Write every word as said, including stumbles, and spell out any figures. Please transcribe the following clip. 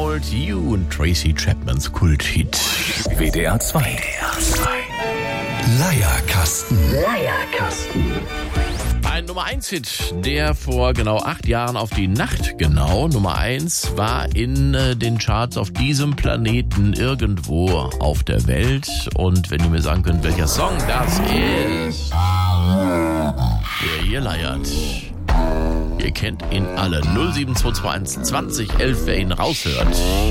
Hold You und Tracy Chapmans Kulthit. W D R zwei. W D R zwei. Leierkasten. Leierkasten. Ein Nummer eins Hit, der vor genau acht Jahren auf die Nacht genau Nummer eins war in äh, den Charts auf diesem Planeten irgendwo auf der Welt. Und wenn ihr mir sagen könnt, welcher Song das ist, der hier leiert. Ihr kennt ihn alle. null sieben zwei zwei eins zwanzig elf, wer ihn raushört.